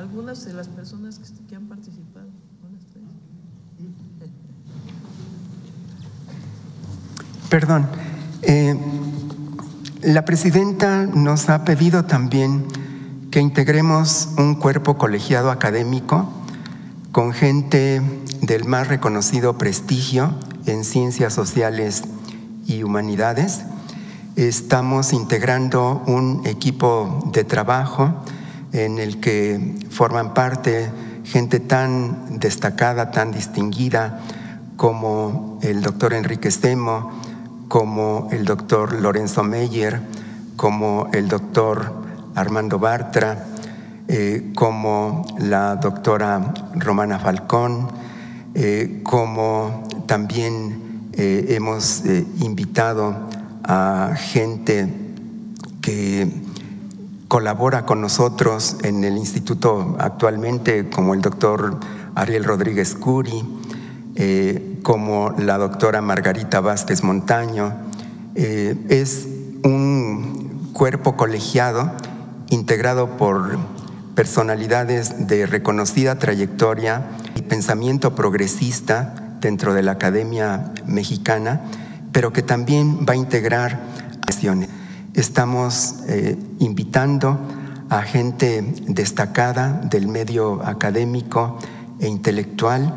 algunas de las personas que han participado. Perdón, la presidenta nos ha pedido también que integremos un cuerpo colegiado académico con gente del más reconocido prestigio en ciencias sociales y humanidades. Estamos integrando un equipo de trabajo en el que forman parte gente tan destacada, tan distinguida como el doctor Enrique Stemo, como el doctor Lorenzo Meyer, como el doctor Armando Bartra, como la doctora Romana Falcón, como también hemos invitado a gente que colabora con nosotros en el instituto actualmente, como el doctor Ariel Rodríguez Curi, como la doctora Margarita Vázquez Montaño. Es un cuerpo colegiado integrado por personalidades de reconocida trayectoria y pensamiento progresista dentro de la Academia Mexicana, pero que también va a integrar acciones. Estamos invitando a gente destacada del medio académico e intelectual,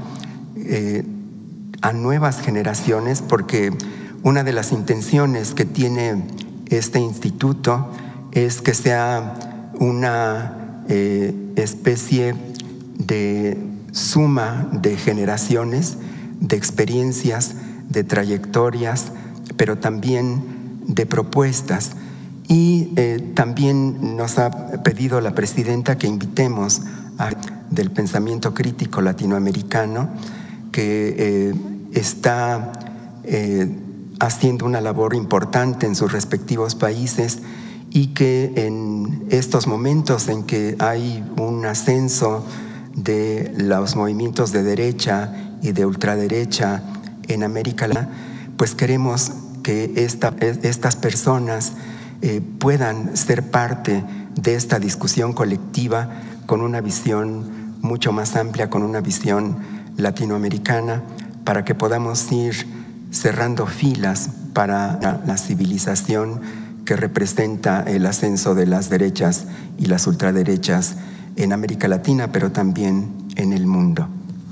a nuevas generaciones, porque una de las intenciones que tiene este instituto es que sea una especie de suma de generaciones, de experiencias, de trayectorias, pero también de propuestas. Y también nos ha pedido la presidenta que invitemos a del pensamiento crítico latinoamericano, que está haciendo una labor importante en sus respectivos países y que en estos momentos en que hay un ascenso de los movimientos de derecha y de ultraderecha en América Latina, pues queremos que estas personas puedan ser parte de esta discusión colectiva con una visión mucho más amplia, con una visión latinoamericana, para que podamos ir cerrando filas para la civilización que representa el ascenso de las derechas y las ultraderechas en América Latina, pero también en el mundo.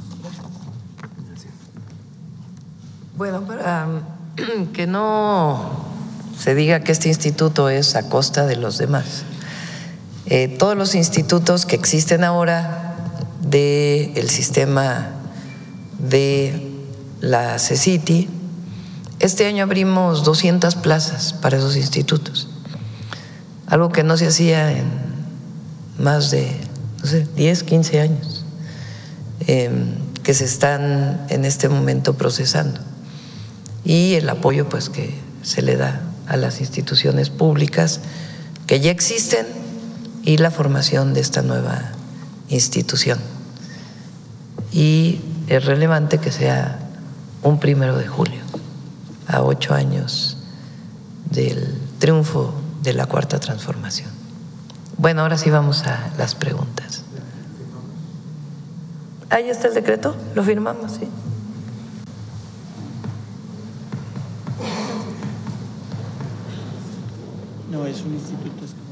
Bueno, para que no se diga que este instituto es a costa de los demás, todos los institutos que existen ahora del sistema de la CECITI, este año abrimos 200 plazas para esos institutos, algo que no se hacía en más de 10, 15 años, que se están en este momento procesando, y el apoyo pues que se le da a las instituciones públicas que ya existen y la formación de esta nueva institución. Y es relevante que sea un 1 de julio, a 8 años del triunfo de la Cuarta Transformación. Bueno, ahora sí vamos a las preguntas. Ahí está el decreto, lo firmamos, sí. No, es un instituto escolar.